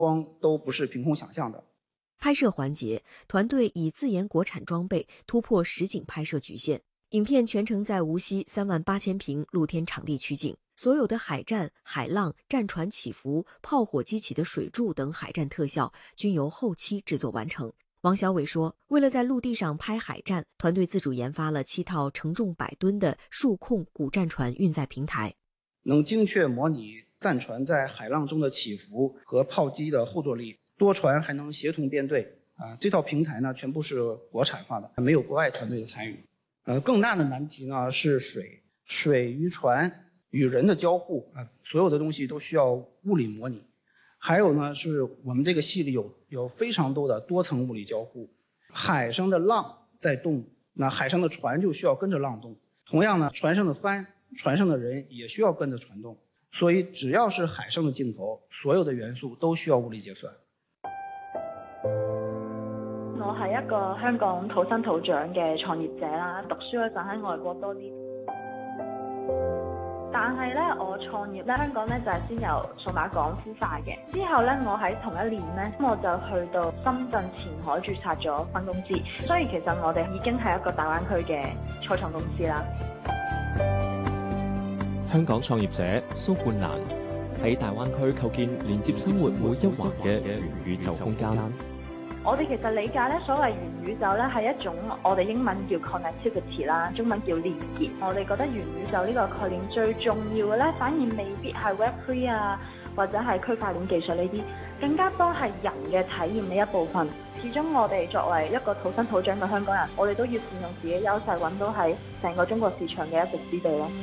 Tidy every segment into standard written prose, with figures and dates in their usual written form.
光都不是凭空想象的。 拍摄环节，团队以自研国产装备突破实景拍摄局限。影片全程在无锡38000平露天场地取景，所有的海战、海浪、战船起伏、炮火激起的水柱等海战特效均由后期制作完成。王小伟说，为了在陆地上拍海战，团队自主研发了7套承重100吨的数控古战船运载平台， 能精确模拟战船在海浪中的起伏和炮击的后坐力，多船还能协同编队。这套平台呢，全部是国产化的，没有国外团队的参与。更大的难题呢是水与船与人的交互所有的东西都需要物理模拟。还有呢，是我们这个戏里有非常多的多层物理交互。海上的浪在动，那海上的船就需要跟着浪动。同样呢，船上的帆、船上的人也需要跟着船动。所以只要是海上的镜頭，所有的元素都需要物理結算。 我係一個香港土生土長嘅創業者啦，讀書嗰陣喺外國多啲。但係咧，我創業咧，香港咧就係先由數碼港孵化嘅。之後咧，我喺同一年咧，我就去到深圳前海註冊咗分公司，所以其實我哋已經係一個大灣區嘅初創公司啦。 香港創業者蘇冠蘭喺大灣區構建連接生活每一環嘅元宇宙空間。 我哋其實理解咧，所謂元宇宙咧係一種我哋英文叫 connectivity 啦，中文叫連結。我哋覺得元宇宙呢個概念最重要嘅咧，反而未必係 Web3 啊，或者係區塊鏈技術呢啲，更加多係人嘅體驗呢一部分。始終我哋作為一個土生土長嘅香港人，我哋都要善用自己優勢，揾到喺成個中國市場嘅一席之地咯。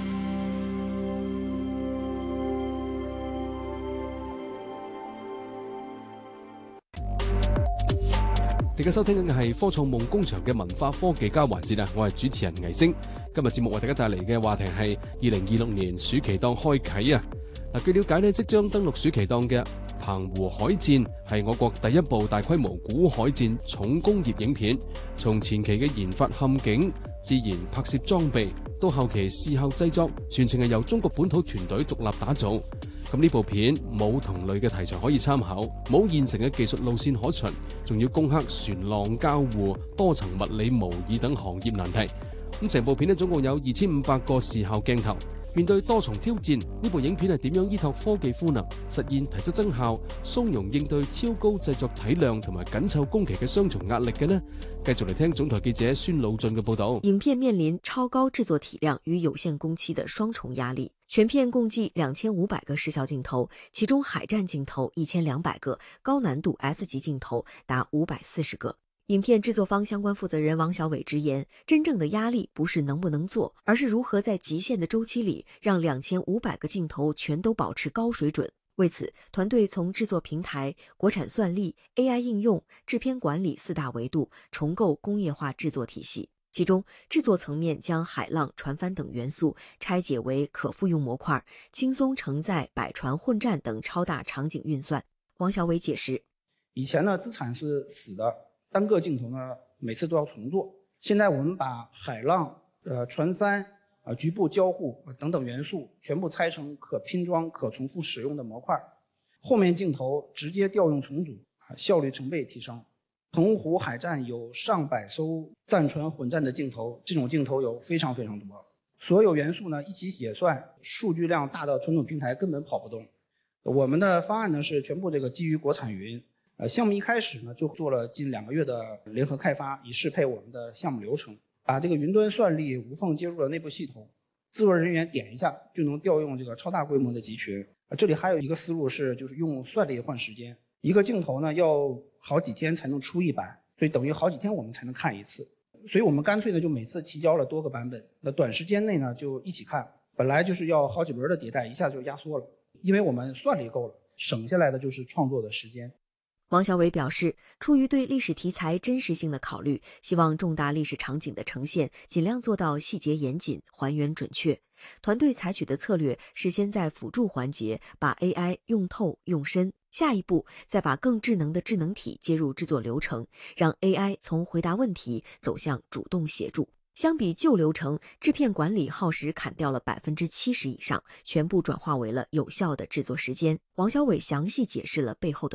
你嘅收聽緊嘅係科創夢工場嘅文化科技家環節啊！我係主持人倪星，今日節目為大家帶嚟嘅話題係2026年暑期檔開啟啊！據了解呢，即將登陸暑期檔嘅澎湖海戰係我國第一部大規模古海戰重工業影片，從前期嘅研發陷阱、自然拍攝裝備到後期事後製作，全程係由中國本土團隊獨立打造。咁呢部片冇同類嘅題材可以參考，冇現成嘅技術路線可循，仲要攻克船浪交互、多層物理模擬等行業難題。咁成部片呢，總共有2500個視效鏡頭。面對多重挑戰，呢部影片係點樣依託科技賦能，實現提質增效、鬆容應對超高製作體量同埋緊湊工期嘅雙重壓力嘅呢？繼續嚟聽總台記者孫魯俊嘅報道。 影片面臨超高製作體量與有限工期的雙重壓力，全片共計2500個視效鏡頭，其中海戰鏡頭1200個，高難度 S 級鏡頭達540個。影片製作方相關負責人王小偉直言，真正的壓力不是能不能做，而是如何在極限的週期裡讓2500個鏡頭全都保持高水準。為此，團隊從製作平台、國產算力、AI 應用、製片管理4大維度重構工業化製作體系。其中，製作層面將海浪、船帆等元素拆解為可複用模塊，輕鬆承載百船混戰等超大場景運算。王小偉解釋， 以前呢，資產是死的，單個鏡頭呢，每次都要重做。現在我們把海浪、船帆、局部交互等等元素全部拆成可拼裝、可重複使用的模塊，後面鏡頭直接調用重組，效率成倍提升。澎湖海戰有上百艘戰船混戰的鏡頭，這種鏡頭有非常非常多。所有元素呢一起寫算，數據量大到傳統平台根本跑不動。我們的方案呢是全部這個基於國產雲。項目一開始呢就做了近2個月的聯合開發，以適配我們的項目流程，把這個雲端算力無縫接入了內部系統，製作人員點一下就能調用這個超大規模的集群。這裡還有一個思路是，就是用算力換時間，一個鏡頭呢要好幾天才能出一版，所以等於好幾天我們才能看一次，所以我們乾脆呢就每次提交了多個版本，那短時間內呢就一起看，本來就是要好幾輪的迭代，一下就壓縮了，因為我們算力夠了，省下來的就是創作的時間。 王小偉表示，出於對歷史題材真實性的考慮，希望重大歷史場景的呈現盡量做到細節嚴謹，還原準確。團隊採取的策略是先在輔助環節把 AI 用透用深，下一步再把更智能的智能體接入製作流程，讓 AI 從回答問題走向主動協助。 相比旧流程，制片管理耗时砍掉了70%以上，全部转化为了有效的制作时间。王小伟详细解释了背后的